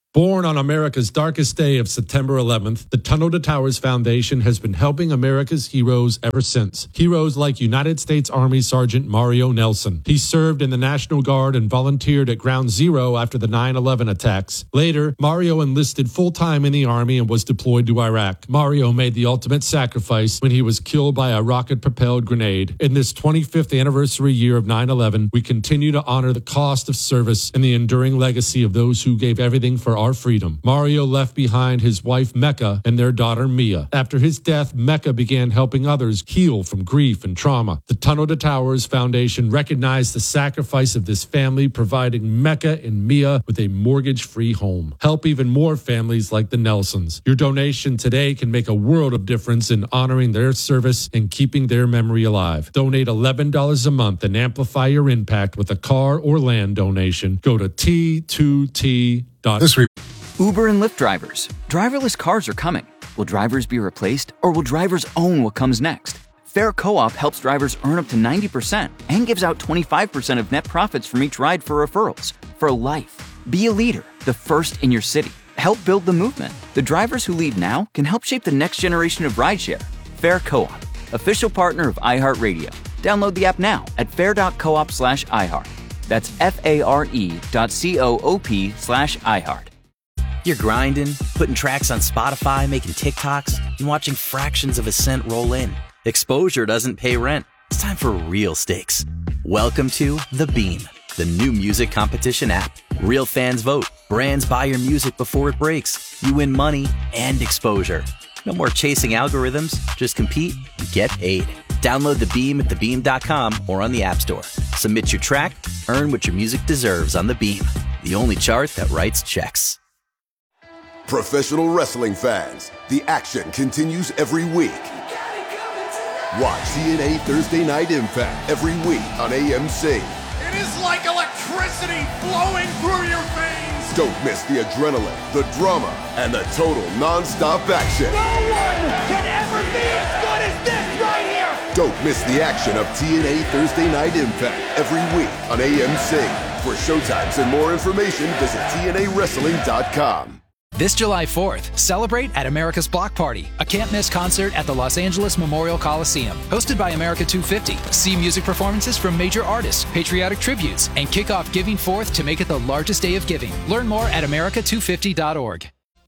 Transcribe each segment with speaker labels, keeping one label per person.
Speaker 1: Born on America's darkest day of September 11th, the Tunnel to Towers Foundation has been helping America's heroes ever since. Heroes like United States Army Sergeant Mario Nelson. He served in the National Guard and volunteered at Ground Zero after the 9/11 attacks. Later, Mario enlisted full-time in the Army and was deployed to Iraq. Mario made the ultimate sacrifice when he was killed by a rocket-propelled grenade. In this 25th anniversary year of 9/11, we continue to honor the cost of service and the enduring legacy of those who gave everything for our freedom. Mario left behind his wife Mecca and their daughter Mia. After his death, Mecca began helping others heal from grief and trauma. The Tunnel to Towers Foundation recognized the sacrifice of this family, providing Mecca and Mia with a mortgage-free home. Help even more families like the Nelsons. Your donation today can make a world of difference in honoring their service and keeping their memory alive. Donate $11 a month and amplify your impact with a car or land donation. Go to T2T.
Speaker 2: Uber and Lyft drivers. Driverless cars are coming. Will drivers be replaced, or will drivers own what comes next? Fair Co-op helps drivers earn up to 90% and gives out 25% of net profits from each ride for referrals. For life. Be a leader, the first in your city. Help build the movement. The drivers who lead now can help shape the next generation of rideshare. Fair Co-op, official partner of iHeartRadio. Download the app now at fair.coop/iHeart. That's FARE.coop/iHeart.
Speaker 3: You're grinding, putting tracks on Spotify, making TikToks, and watching fractions of a cent roll in. Exposure doesn't pay rent. It's time for real stakes. Welcome to The Beam, the new music competition app. Real fans vote. Brands buy your music before it breaks. You win money and exposure. No more chasing algorithms. Just compete and get paid. Download The Beam at thebeam.com or on the App Store. Submit your track, earn what your music deserves on The Beam, the only chart that writes checks.
Speaker 4: Professional wrestling fans, the action continues every week. Watch TNA Thursday Night Impact every week on AMC.
Speaker 5: It is like electricity flowing through your veins.
Speaker 4: Don't miss the adrenaline, the drama, and the total non-stop action.
Speaker 5: No one can ever be as good as this right here.
Speaker 4: Don't miss the action of TNA Thursday Night Impact every week on AMC. For showtimes and more information, visit TNAWrestling.com.
Speaker 6: This July 4th, celebrate at America's Block Party, a can't-miss concert at the Los Angeles Memorial Coliseum. Hosted by America 250. See music performances from major artists, patriotic tributes, and kick off Giving Forth to make it the largest day of giving. Learn more at america250.org.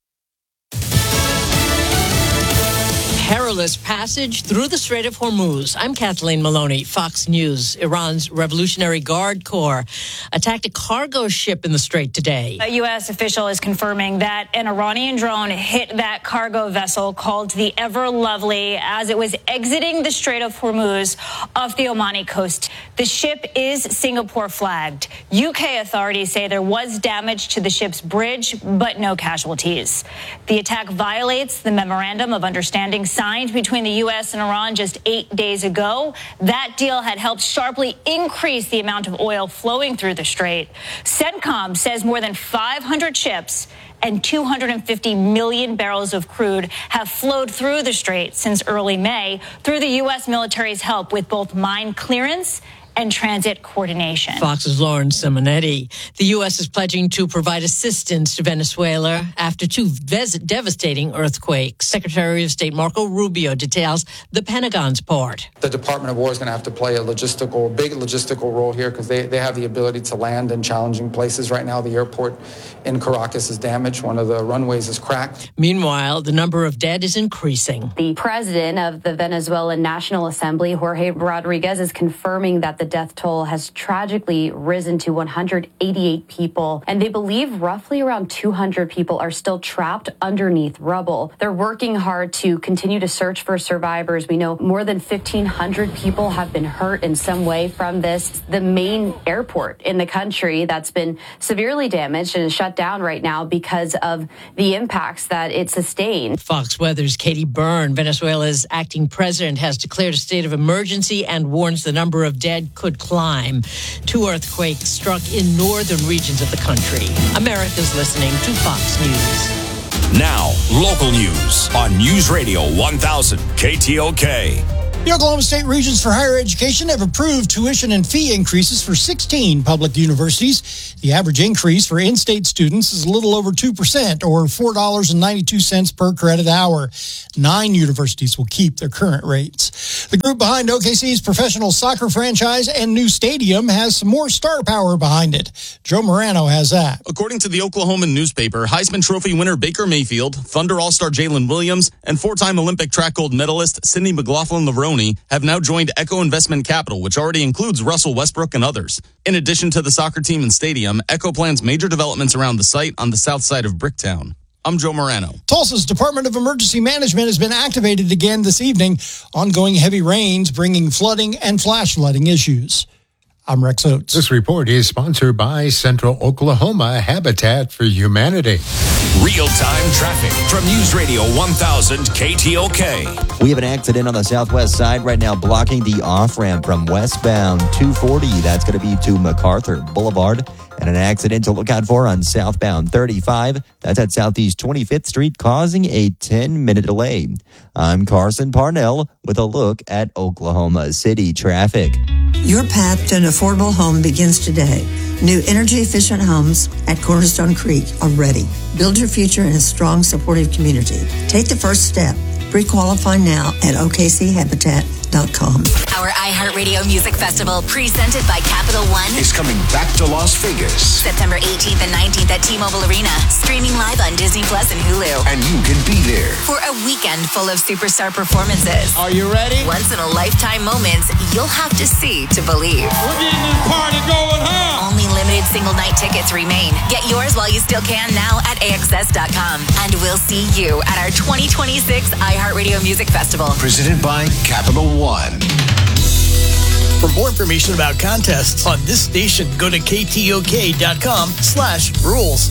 Speaker 7: Perilous passage through the Strait of Hormuz. I'm Kathleen Maloney, Fox News. Iran's Revolutionary Guard Corps attacked a cargo ship in the strait today.
Speaker 8: A U.S. official is confirming that an Iranian drone hit that cargo vessel called the Ever Lovely as it was exiting the Strait of Hormuz off the Omani coast. The ship is Singapore flagged. UK authorities say there was damage to the ship's bridge, but no casualties. The attack violates the Memorandum of Understanding signed between the U.S. and Iran just 8 days ago. That deal had helped sharply increase the amount of oil flowing through the strait. CENTCOM says more than 500 ships and 250 million barrels of crude have flowed through the strait since early May through the U.S. military's help with both mine clearance and transit coordination.
Speaker 7: Fox's Lauren Simonetti. The U.S. is pledging to provide assistance to Venezuela after two devastating earthquakes. Secretary of State Marco Rubio details the Pentagon's part.
Speaker 9: The Department of War is going to have to play a big logistical role here because they have the ability to land in challenging places. Right now, the airport in Caracas is damaged. One of the runways is cracked.
Speaker 7: Meanwhile, the number of dead is increasing.
Speaker 10: The president of the Venezuelan National Assembly, Jorge Rodriguez, is confirming that the death toll has tragically risen to 188 people, and they believe roughly around 200 people are still trapped underneath rubble. They're working hard to continue to search for survivors. We know more than 1,500 people have been hurt in some way from this. The main airport in the country that's been severely damaged and is shut down right now because of the impacts that it sustained.
Speaker 7: Fox Weather's Katie Byrne. Venezuela's acting president has declared a state of emergency and warns the number of dead could climb. Two earthquakes struck in northern regions of the country. America's listening to Fox News.
Speaker 11: Now, local news on News Radio 1000 KTOK. The Oklahoma State Regents for Higher Education have approved tuition and fee increases for 16 public universities. The average increase for in-state students is a little over 2%, or $4.92 per credit hour. 9 universities will keep their current rates. The group behind OKC's professional soccer franchise and new stadium has some more star power behind it. Joe Morano has that.
Speaker 12: According to the Oklahoman newspaper, Heisman Trophy winner Baker Mayfield, Thunder All-Star Jalen Williams, and 4-time Olympic track gold medalist Sydney McLaughlin-Levrone have now joined Echo Investment Capital, which already includes Russell Westbrook and others. In addition to the soccer team and stadium, Echo plans major developments around the site on the south side of Bricktown. I'm Joe Morano.
Speaker 11: Tulsa's Department of Emergency Management has been activated again this evening. Ongoing heavy rains bringing flooding and flash flooding issues. I'm Rex Oates.
Speaker 13: This report is sponsored by Central Oklahoma Habitat for Humanity.
Speaker 14: Real-time traffic from News Radio 1000 KTOK.
Speaker 15: We have an accident on the southwest side right now blocking the off-ramp from westbound 240. That's going to be to MacArthur Boulevard. And an accident to look out for on southbound 35. That's at Southeast 25th Street, causing a 10-minute delay. I'm Carson Parnell with a look at Oklahoma City traffic.
Speaker 16: Your path to an affordable home begins today. New energy-efficient homes at Cornerstone Creek are ready. Build your future in a strong, supportive community. Take the first step. Pre-qualify now at OKCHabitat.com.
Speaker 17: Our iHeartRadio Music Festival, presented by Capital One,
Speaker 14: is coming back to Las Vegas.
Speaker 17: September 18th and 19th at T-Mobile Arena, streaming live on Disney Plus and Hulu.
Speaker 14: And you can be there
Speaker 17: for a weekend full of superstar performances.
Speaker 5: Are you ready?
Speaker 17: Once-in-a-lifetime moments you'll have to see to believe.
Speaker 5: We're getting this party going, huh?
Speaker 17: Only limited single-night tickets remain. Get yours while you still can now at AXS.com. And we'll see you at our 2026 iHeartRadio Music Festival.
Speaker 14: Presented by Capital One.
Speaker 18: For more information about contests on this station, go to ktok.com/rules.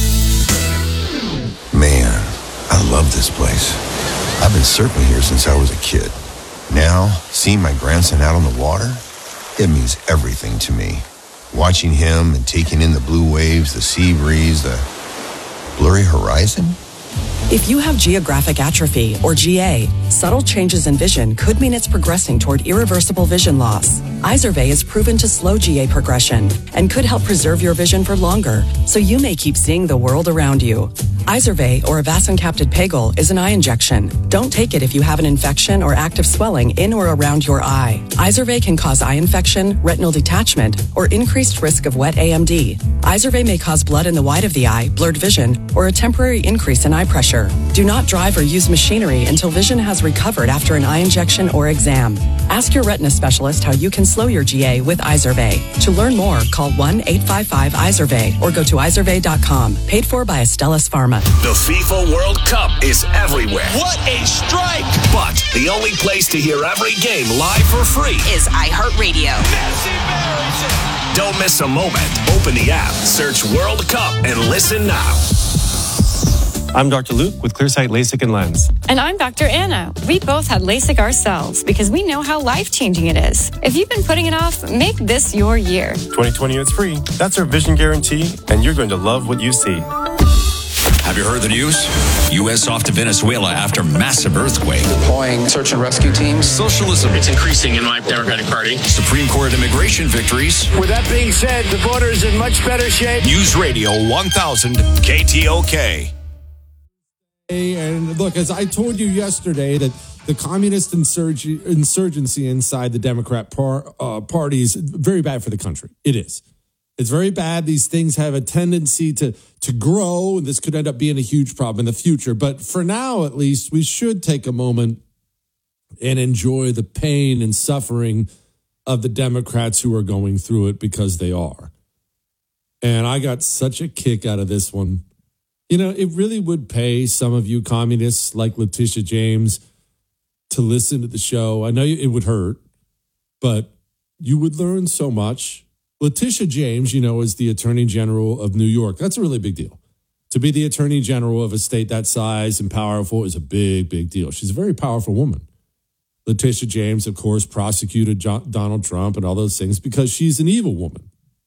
Speaker 19: Man, I love this place. I've been surfing here since I was a kid. Now, seeing my grandson out on the water, it means everything to me. Watching him and taking in the blue waves, the sea breeze, the blurry horizon.
Speaker 20: If you have geographic atrophy, or GA, subtle changes in vision could mean it's progressing toward irreversible vision loss. Izervay is proven to slow GA progression and could help preserve your vision for longer, so you may keep seeing the world around you. Izervay, or avacincaptad pegol, is an eye injection. Don't take it if you have an infection or active swelling in or around your eye. Izervay can cause eye infection, retinal detachment, or increased risk of wet AMD. Izervay may cause blood in the white of the eye, blurred vision, or a temporary increase in eye pressure. Do not drive or use machinery until vision has recovered after an eye injection or exam. Ask your retina specialist how you can slow your GA with Izervay. To learn more, call 1-855-IZERVAY or go to izervay.com. Paid for by Astellas Pharma.
Speaker 14: The FIFA World Cup is everywhere.
Speaker 18: What a strike!
Speaker 14: But the only place to hear every game live for free
Speaker 17: is iHeartRadio.
Speaker 14: Don't miss a moment. Open the app, search World Cup, and listen now.
Speaker 21: I'm Dr. Luke with Clearsight LASIK and Lens.
Speaker 22: And I'm Dr. Anna. We both had LASIK ourselves because we know how life-changing it is. If you've been putting it off, make this your year.
Speaker 21: 2020, it's free. That's our vision guarantee, and you're going to love what you see.
Speaker 14: Have you heard the news? U.S. off to Venezuela after massive earthquake.
Speaker 9: Deploying search and rescue teams.
Speaker 14: Socialism.
Speaker 23: It's increasing in my Democratic Party.
Speaker 14: Supreme Court immigration victories.
Speaker 23: With that being said, the border is in much better shape.
Speaker 14: News Radio 1000 KTOK.
Speaker 1: And look, as I told you yesterday, that the communist insurgency inside the Democrat party is very bad for the country. It is. It's very bad. These things have a tendency to grow, and this could end up being a huge problem in the future. But for now, at least, we should take a moment and enjoy the pain and suffering of the Democrats who are going through it, because they are. And I got such a kick out of this one. You know, it really would pay some of you communists like Letitia James to listen to the show. I know it would hurt, but you would learn so much. Letitia James, you know, is the Attorney General of New York. That's a really big deal. To be the Attorney General of a state that size and powerful is a big, big deal. She's a very powerful woman. Letitia James, of course, prosecuted Donald Trump and all those things because she's an evil woman.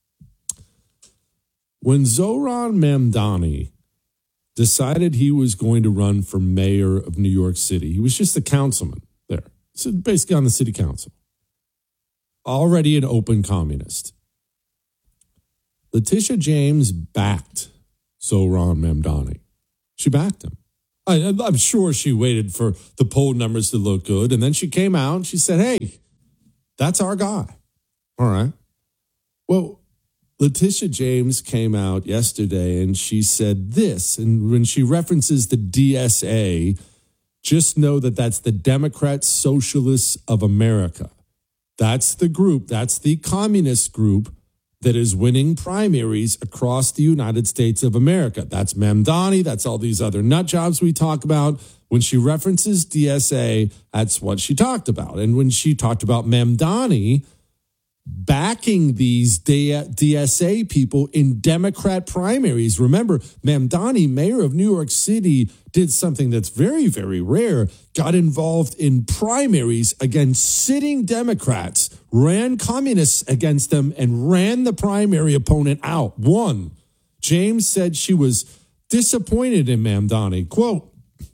Speaker 1: When Zohran Mamdani decided he was going to run for mayor of New York City, he was just a councilman there. so basically on the city council, already an open communist. Letitia James backed Zohran Mamdani. She backed him. I'm sure she waited for the poll numbers to look good, and then she came out and she said, hey, that's our guy. All right. Well, Letitia James came out yesterday and she said this, and when she references the DSA, just know that that's the Democrat Socialists of America. That's the group, that's the communist group that is winning primaries across the United States of America. That's Mamdani, that's all these other nut jobs we talk about. When she references DSA, that's what she talked about. And when she talked about Mamdani backing these DSA people in Democrat primaries. Remember, Mamdani, mayor of New York City, did something that's very, very rare, got involved in primaries against sitting Democrats, ran communists against them, and ran the primary opponent out. Won. James said she was disappointed in Mamdani. Quote,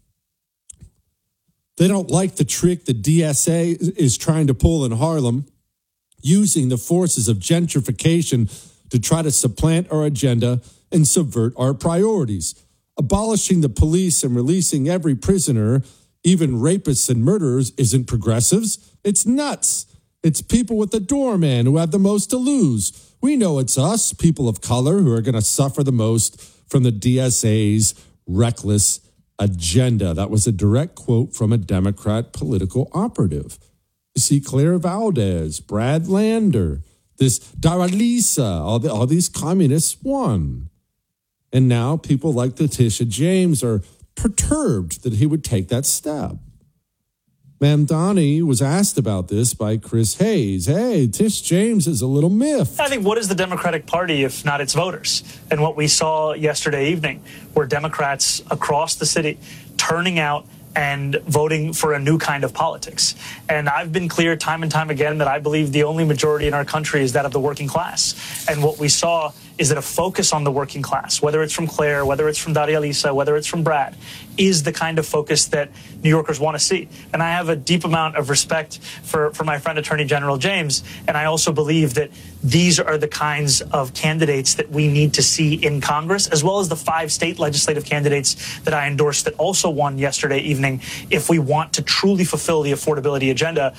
Speaker 1: they don't like the trick the DSA is trying to pull in Harlem, using the forces of gentrification to try to supplant our agenda and subvert our priorities. Abolishing the police and releasing every prisoner, even rapists and murderers, isn't progressives. It's nuts. It's people with the doorman who have the most to lose. We know it's us, people of color, who are going to suffer the most from the DSA's reckless agenda. That was a direct quote from a Democrat political operative. You see Claire Valdez, Brad Lander, this Daralisa, all these communists won. And now people like Letitia James are perturbed that he would take that step. Mamdani was asked about this by Chris Hayes. Hey, Tish James is a little miffed.
Speaker 2: I think, what is the Democratic Party if not its voters? And what we saw yesterday evening were Democrats across the city turning out and voting for a new kind of politics. And I've been clear time and time again that I believe the only majority in our country is that of the working class. And what we saw is that a focus on the working class, whether it's from Claire, whether it's from Daria Lisa, whether it's from Brad, is the kind of focus that New Yorkers want to see. And I have a deep amount of respect for my friend Attorney General James. And I also believe that these are the kinds of candidates that we need to see in Congress, as well as the 5 state legislative candidates that I endorsed that also won yesterday evening, if we want to truly fulfill the affordability agenda.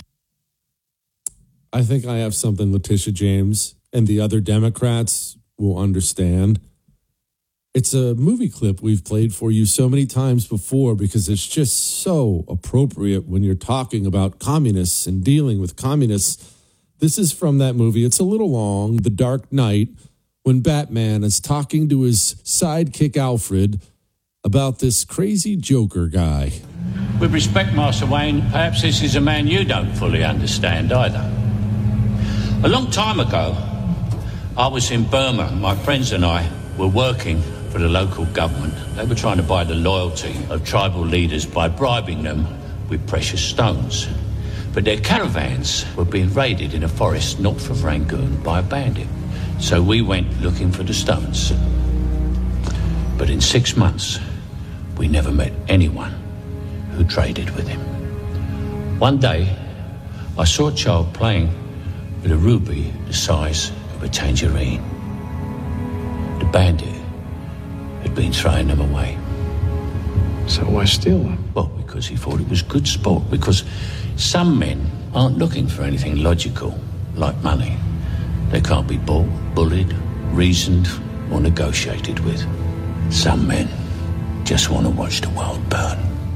Speaker 1: I think I have something Letitia James and the other Democrats will understand. It's a movie clip we've played for you so many times before because it's just so appropriate when you're talking about communists and dealing with communists. This is from that movie. It's a little long, The Dark Knight, when Batman is talking to his sidekick Alfred about this crazy Joker guy.
Speaker 3: With respect, Master Wayne, perhaps this is a man you don't fully understand either. A long time ago, I was in Burma. My friends and I were working for the local government. They were trying to buy the loyalty of tribal leaders by bribing them with precious stones. But their caravans were being raided in a forest north of Rangoon by a bandit. So we went looking for the stones. But in 6 months, we never met anyone who traded with him. One day, I saw a child playing with a ruby the size of a tangerine. The bandit had been throwing them away.
Speaker 4: So why steal them?
Speaker 3: Well, because he thought it was good sport. Because some men aren't looking for anything logical, like money. They can't be bought, bullied, reasoned, or negotiated with. Some men just want to watch the world burn.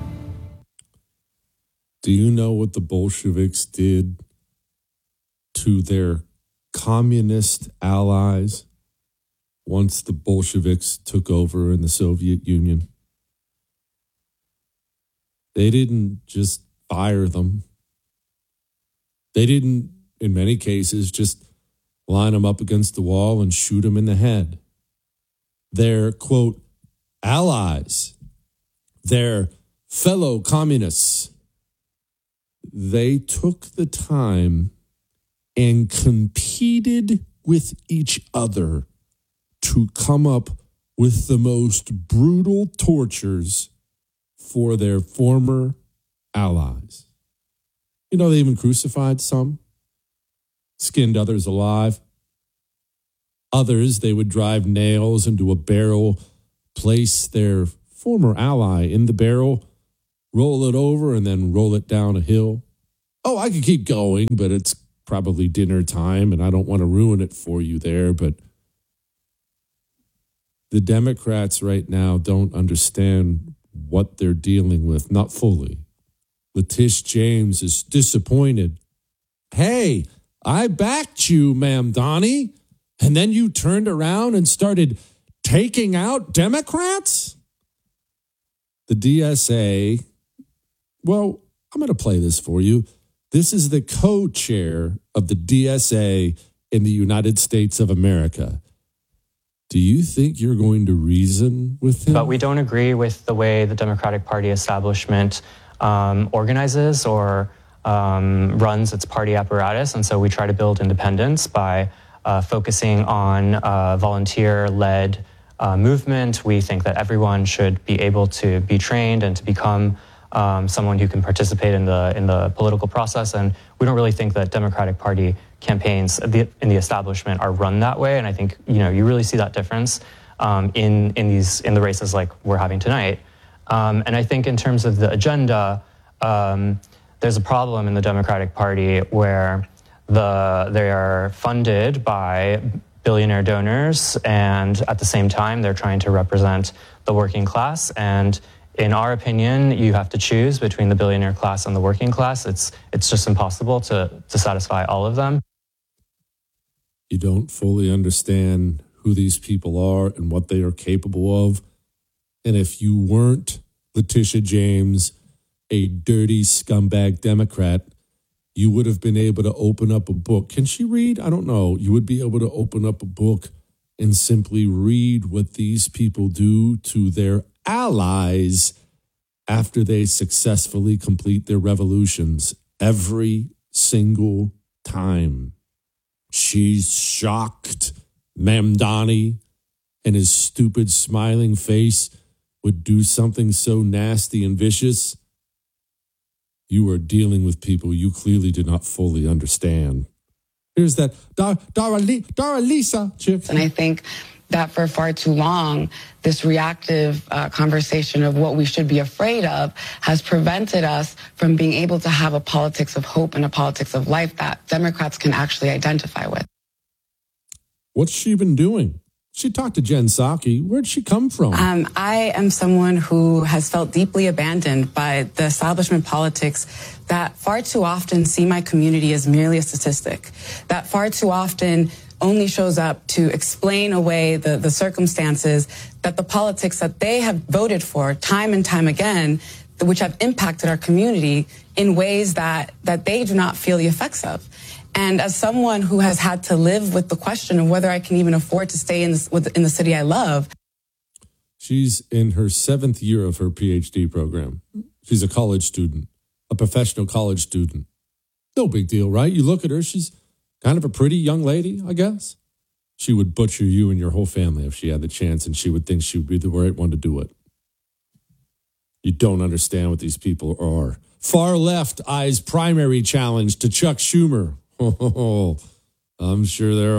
Speaker 1: Do you know what the Bolsheviks did to their communist allies once the Bolsheviks took over in the Soviet Union? They didn't just fire them. They didn't, in many cases, just line them up against the wall and shoot them in the head. Their, quote, allies, their fellow communists, they took the time and competed with each other to come up with the most brutal tortures for their former allies. You know, they even crucified some, skinned others alive. Others, they would drive nails into a barrel, place their former ally in the barrel, roll it over, and then roll it down a hill. Oh, I could keep going, but it's probably dinner time, and I don't want to ruin it for you there, but the Democrats right now don't understand what they're dealing with, not fully. Letitia James is disappointed. Hey, I backed you, Ma'am Donnie, and then you turned around and started taking out Democrats? The DSA, well, I'm going to play this for you. This is the co-chair of the DSA in the United States of America. Do you think you're going to reason with him?
Speaker 6: But we don't agree with the way the Democratic Party establishment organizes or runs its party apparatus. And so we try to build independence by focusing on volunteer-led movement. We think that everyone should be able to be trained and to become someone who can participate in the political process. And we don't really think that Democratic Party campaigns in the establishment are run that way. And I think, you know, you really see that difference in the races like we're having tonight. And I think in terms of the agenda, there's a problem in the Democratic Party where they are funded by billionaire donors, and at the same time, they're trying to represent the working class. And in our opinion, you have to choose between the billionaire class and the working class. It's just impossible to satisfy all of them.
Speaker 1: You don't fully understand who these people are and what they are capable of. And if you weren't Letitia James, a dirty scumbag Democrat, you would have been able to open up a book. Can she read? I don't know. You would be able to open up a book and simply read what these people do to their allies after they successfully complete their revolutions every single time. She's shocked. Mamdani and his stupid smiling face would do something so nasty and vicious. You are dealing with people you clearly do not fully understand. Here's that Dara Lisa chick.
Speaker 8: And I think that for far too long, this reactive conversation of what we should be afraid of has prevented us from being able to have a politics of hope and a politics of life that Democrats can actually identify with.
Speaker 1: What's she been doing? She talked to Jen Psaki. Where'd she come from?
Speaker 8: I am someone who has felt deeply abandoned by the establishment politics that far too often see my community as merely a statistic, that far too often only shows up to explain away the circumstances that the politics that they have voted for time and time again, which have impacted our community in ways that they do not feel the effects of. And as someone who has had to live with the question of whether I can even afford to stay in the city I love.
Speaker 1: She's in her 7th year of her PhD program. She's a college student, a professional college student. No big deal, right? You look at her, she's kind of a pretty young lady, I guess. She would butcher you and your whole family if she had the chance, and she would think she would be the right one to do it. You don't understand what these people are. Far left eyes primary challenge to Chuck Schumer. Oh, I'm sure they're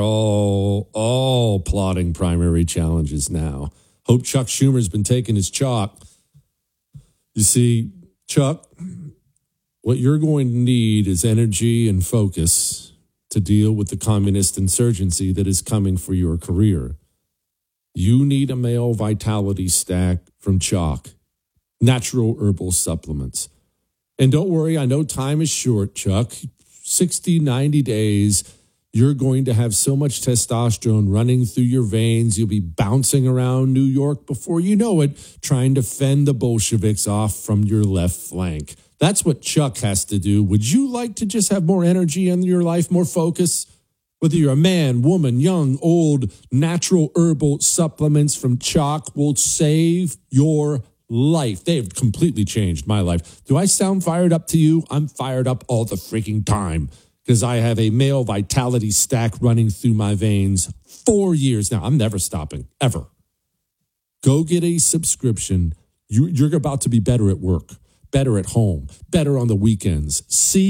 Speaker 1: all plotting primary challenges now. Hope Chuck Schumer's been taking his chalk. You see, Chuck, what you're going to need is energy and focus to deal with the communist insurgency that is coming for your career. You need a male vitality stack from Chalk, natural herbal supplements. And don't worry, I know time is short, Chuck. 60, 90 days, you're going to have so much testosterone running through your veins, you'll be bouncing around New York before you know it, trying to fend the Bolsheviks off from your left flank. That's what Chuck has to do. Would you like to just have more energy in your life, more focus? Whether you're a man, woman, young, old, natural herbal supplements from Chalk will save your life. They have completely changed my life. Do I sound fired up to you? I'm fired up all the freaking time because I have a male vitality stack running through my veins 4 years now. I'm never stopping, ever. Go get a subscription. You're about to be better at work. better at home, better on the weekends.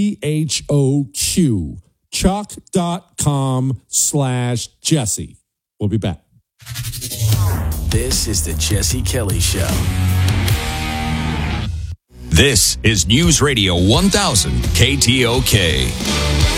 Speaker 1: CHOQ. Chuck.com/Jesse. We'll be back.
Speaker 7: This is the Jesse Kelly Show.
Speaker 14: This is News Radio 1000 KTOK.